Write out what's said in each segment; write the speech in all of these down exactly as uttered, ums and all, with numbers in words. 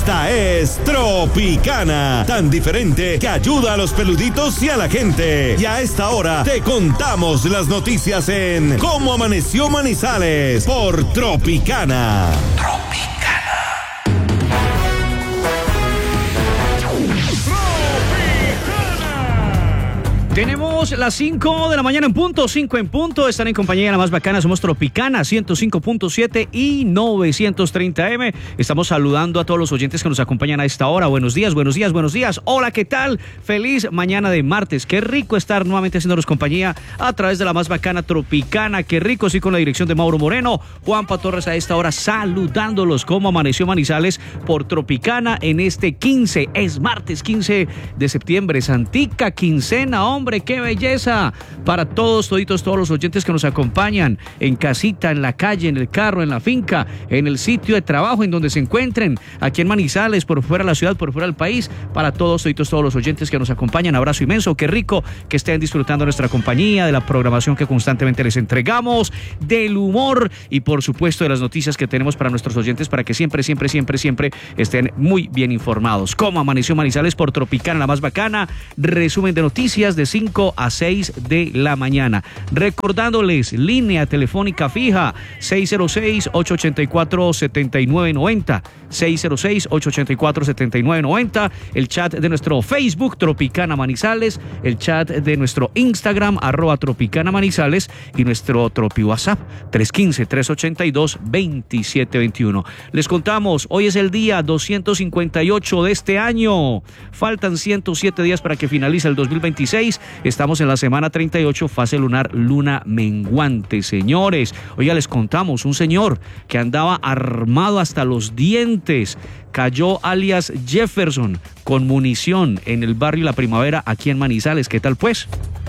Esta es Tropicana, tan diferente que ayuda a los peluditos y a la gente. Y a esta hora te contamos las noticias en Cómo Amaneció Manizales por Tropicana. Tropicana. Tenemos las cinco de la mañana en punto, cinco en punto. Están en compañía de la más bacana. Somos Tropicana ciento cinco punto siete y novecientos treinta eme. Estamos saludando a todos los oyentes que nos acompañan a esta hora. Buenos días, buenos días, buenos días. Hola, ¿qué tal? Feliz mañana de martes. Qué rico estar nuevamente haciéndonos compañía a través de la más bacana Tropicana. Qué rico, sí, con la dirección de Mauro Moreno. Juanpa Torres a esta hora saludándolos. Como amaneció Manizales por Tropicana en este quince. Es martes quince de septiembre. Santica quincena, hombre. Hombre, qué belleza para todos, toditos, todos los oyentes que nos acompañan en casita, en la calle, en el carro, en la finca, en el sitio de trabajo, en donde se encuentren, aquí en Manizales, por fuera de la ciudad, por fuera del país, para todos, toditos, todos los oyentes que nos acompañan. Abrazo inmenso, qué rico que estén disfrutando nuestra compañía, de la programación que constantemente les entregamos, del humor y por supuesto de las noticias que tenemos para nuestros oyentes, para que siempre, siempre, siempre, siempre estén muy bien informados. Como amaneció Manizales por Tropicana, la más bacana, resumen de noticias de cinco a seis de la mañana. Recordándoles, línea telefónica fija seis cero seis, ocho ocho cuatro, siete nueve nueve cero, seis cero seis, ocho ocho cuatro, siete nueve nueve cero, el chat de nuestro Facebook Tropicana Manizales, el chat de nuestro Instagram arroba Tropicana Manizales y nuestro Tropi WhatsApp tres uno cinco, tres ocho dos, dos siete dos uno. Les contamos, hoy es el día doscientos cincuenta y ocho de este año. Faltan ciento siete días para que finalice el dos mil veintiséis. Estamos en la semana treinta y ocho, fase lunar, luna menguante, señores. Hoy ya les contamos, un señor que andaba armado hasta los dientes, cayó alias Jefferson con munición en el barrio La Primavera, aquí en Manizales. ¿Qué tal pues?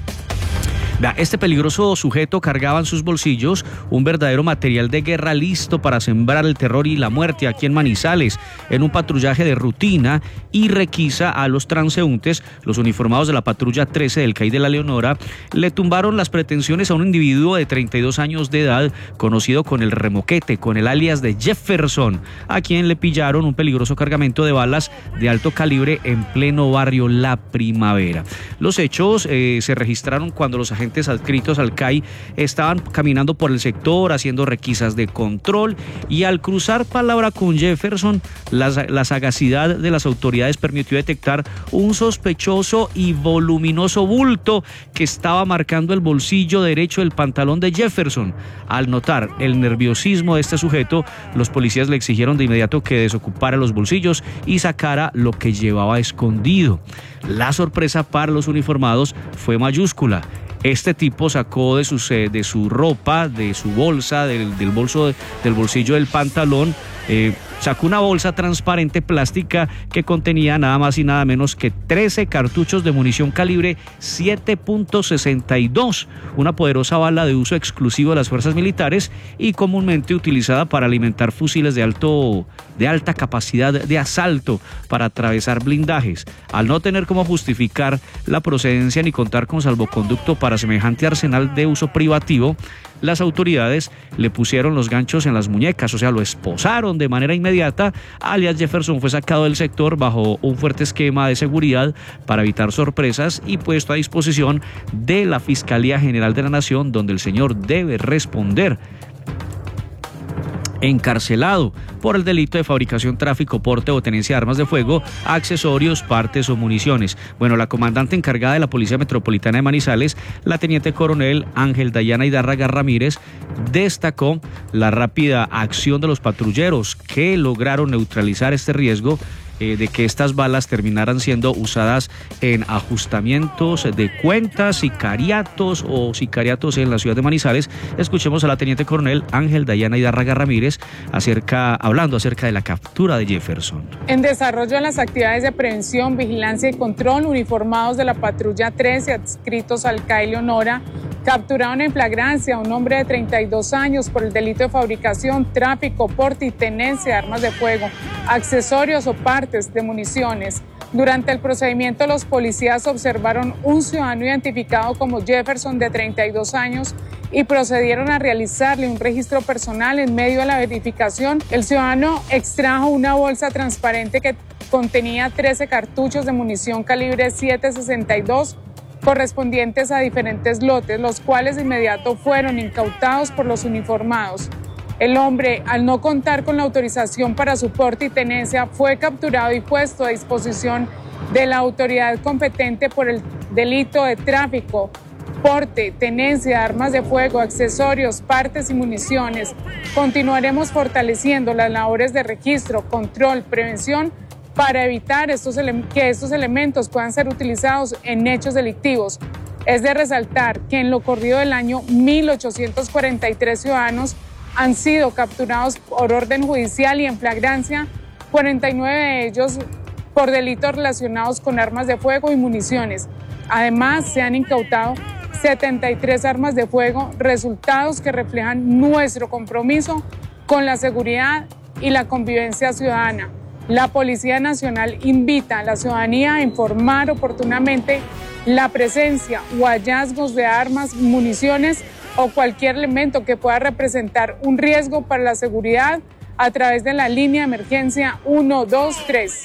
Este peligroso sujeto cargaba en sus bolsillos un verdadero material de guerra listo para sembrar el terror y la muerte aquí en Manizales. En un patrullaje de rutina y requisa a los transeúntes, los uniformados de la patrulla trece del C A I de La Leonora le tumbaron las pretensiones a un individuo de treinta y dos años de edad, conocido con el remoquete, con el alias de Jefferson, a quien le pillaron un peligroso cargamento de balas de alto calibre en pleno barrio La Primavera. Los hechos eh, se registraron cuando los agentes adscritos al C A I estaban caminando por el sector haciendo requisas de control y al cruzar palabra con Jefferson, la, la sagacidad de las autoridades permitió detectar un sospechoso y voluminoso bulto que estaba marcando el bolsillo derecho del pantalón de Jefferson. Al notar el nerviosismo de este sujeto, los policías le exigieron de inmediato que desocupara los bolsillos y sacara lo que llevaba escondido. La sorpresa para los uniformados fue mayúscula. Este tipo sacó de su, de su ropa, de su bolsa, del, del, bolso, del bolsillo del pantalón, eh, sacó una bolsa transparente plástica que contenía nada más y nada menos que trece cartuchos de munición calibre siete punto sesenta y dos, una poderosa bala de uso exclusivo de las fuerzas militares y comúnmente utilizada para alimentar fusiles de, alto, de alta capacidad de asalto para atravesar blindajes. Al no tener cómo justificar la procedencia ni contar con salvoconducto para semejante arsenal de uso privativo, las autoridades le pusieron los ganchos en las muñecas, o sea, lo esposaron de manera inmediata. Alias Jefferson fue sacado del sector bajo un fuerte esquema de seguridad para evitar sorpresas y puesto a disposición de la Fiscalía General de la Nación, donde el señor debe responder encarcelado por el delito de fabricación, tráfico, porte o tenencia de armas de fuego, accesorios, partes o municiones. Bueno, la comandante encargada de la Policía Metropolitana de Manizales, la teniente coronel Ángel Dayana Hidárraga Ramírez, destacó la rápida acción de los patrulleros que lograron neutralizar este riesgo eh, de que estas balas terminaran siendo usadas en ajustamientos de cuentas, sicariatos o sicariatos en la ciudad de Manizales. Escuchemos a la teniente coronel Ángel Dayana Hidárraga Ramírez acerca, hablando acerca de la captura de Jefferson. En desarrollo de las actividades de prevención, vigilancia y control, uniformados de la patrulla trece adscritos al C A I Leonora capturaron en flagrancia a un hombre de treinta y dos años por el delito de fabricación, tráfico, porte y tenencia de armas de fuego, accesorios o partes de municiones. Durante el procedimiento, los policías observaron un ciudadano identificado como Jefferson, de treinta y dos años, y procedieron a realizarle un registro personal. En medio de la verificación, el ciudadano extrajo una bolsa transparente que contenía trece cartuchos de munición calibre siete sesenta y dos, correspondientes a diferentes lotes, los cuales de inmediato fueron incautados por los uniformados. El hombre, al no contar con la autorización para su porte y tenencia, fue capturado y puesto a disposición de la autoridad competente por el delito de tráfico, porte, tenencia de armas de fuego, accesorios, partes y municiones. Continuaremos fortaleciendo las labores de registro, control, prevención para evitar estos que estos elementos puedan ser utilizados en hechos delictivos. Es de resaltar que en lo corrido del año mil ochocientos cuarenta y tres ciudadanos han sido capturados por orden judicial y en flagrancia, cuarenta y nueve de ellos por delitos relacionados con armas de fuego y municiones. Además, se han incautado setenta y tres armas de fuego, resultados que reflejan nuestro compromiso con la seguridad y la convivencia ciudadana. La Policía Nacional invita a la ciudadanía a informar oportunamente la presencia o hallazgos de armas, municiones o cualquier elemento que pueda representar un riesgo para la seguridad a través de la línea de emergencia uno dos tres.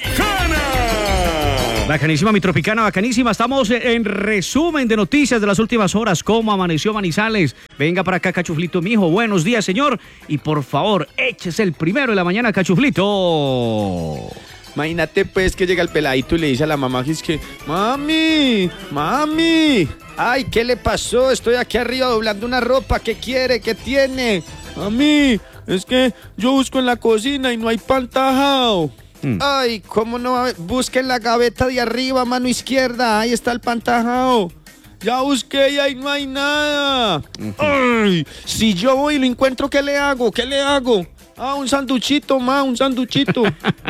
Bacanísima, mi Tropicana, bacanísima. Estamos en resumen de noticias de las últimas horas. ¿Cómo amaneció Manizales? Venga para acá, Cachuflito, mijo. Buenos días, señor. Y por favor, échese el primero de la mañana, Cachuflito. Imagínate pues que llega el peladito y le dice a la mamá que es que, mami, mami, ay, ¿qué le pasó? Estoy aquí arriba doblando una ropa, ¿qué quiere? ¿Qué tiene? Mami, es que yo busco en la cocina y no hay pan tajado. Mm. Ay, ¿cómo no? Busque en la gaveta de arriba, mano izquierda, ahí está el pan tajado. Ya busqué y ahí no hay nada. Uh-huh. Ay, si yo voy y lo encuentro, ¿qué le hago? ¿Qué le hago? Ah, un sanduchito, ma, un sanduchito.